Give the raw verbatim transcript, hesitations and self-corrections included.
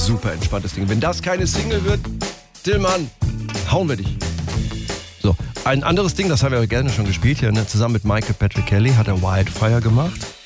super entspanntes Ding. Wenn das keine Single wird, Tillmann, hauen wir dich. So, ein anderes Ding, das haben wir gerne schon gespielt hier, ne? Zusammen mit Michael Patrick Kelly hat er Wildfire gemacht.